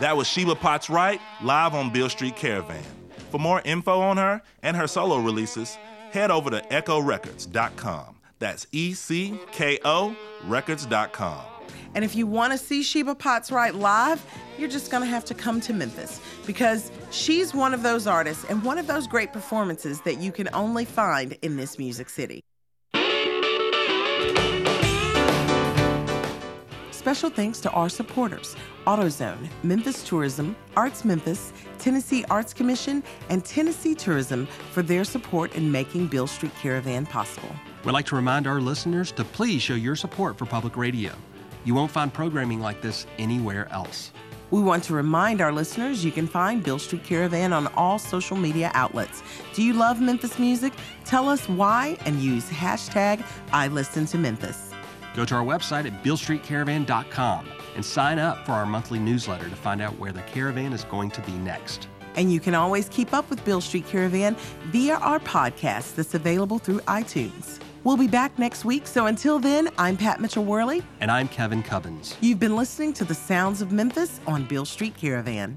That was Sheba Potts Wright, live on Beale Street Caravan. For more info on her and her solo releases, head over to echorecords.com. That's ECKO records.com. And if you want to see Sheba Potts Wright live, you're just going to have to come to Memphis, because she's one of those artists and one of those great performances that you can only find in this music city. Special thanks to our supporters: AutoZone, Memphis Tourism, Arts Memphis, Tennessee Arts Commission, and Tennessee Tourism for their support in making Beale Street Caravan possible. We'd like to remind our listeners to please show your support for public radio. You won't find programming like this anywhere else. We want to remind our listeners you can find Beale Street Caravan on all social media outlets. Do you love Memphis music? Tell us why and use hashtag #IListenToMemphis. Go to our website at BealeStreetCaravan.com and sign up for our monthly newsletter to find out where the caravan is going to be next. And you can always keep up with Beale Street Caravan via our podcast that's available through iTunes. We'll be back next week, so until then, I'm Pat Mitchell-Worley. And I'm Kevin Cubbins. You've been listening to The Sounds of Memphis on Beale Street Caravan.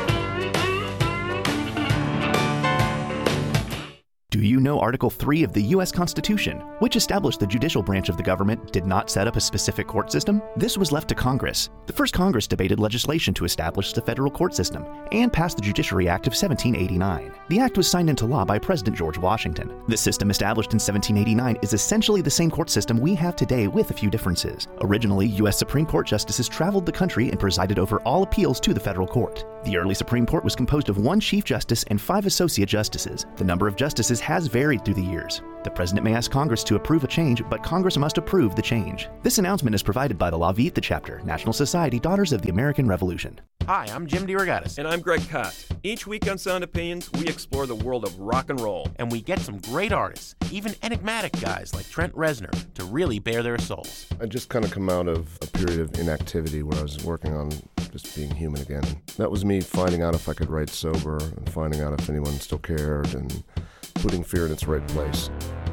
Do you know Article 3 of the U.S. Constitution, which established the judicial branch of the government, did not set up a specific court system? This was left to Congress. The first Congress debated legislation to establish the federal court system and passed the Judiciary Act of 1789. The act was signed into law by President George Washington. The system established in 1789 is essentially the same court system we have today with a few differences. Originally, U.S. Supreme Court justices traveled the country and presided over all appeals to the federal court. The early Supreme Court was composed of 1 Chief Justice and 5 Associate Justices. The number of justices has varied through the years. The President may ask Congress to approve a change, but Congress must approve the change. This announcement is provided by the La Vita Chapter, National Society Daughters of the American Revolution. Hi, I'm Jim DeRogatis. And I'm Greg Kot. Each week on Sound Opinions, we explore the world of rock and roll. And we get some great artists, even enigmatic guys like Trent Reznor, to really bare their souls. I just kind of come out of a period of inactivity where I was working on just being human again. That was me finding out if I could write sober and finding out if anyone still cared and putting fear in its right place.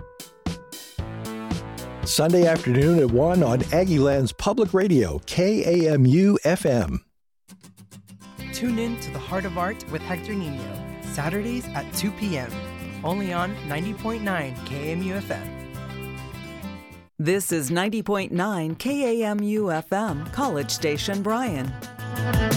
Sunday afternoon at 1 on Aggieland's Public Radio, KAMU-FM. Tune in to The Heart of Art with Hector Nino, Saturdays at 2 p.m., only on 90.9 KAMU-FM. This is 90.9 KAMU-FM, College Station, Bryan.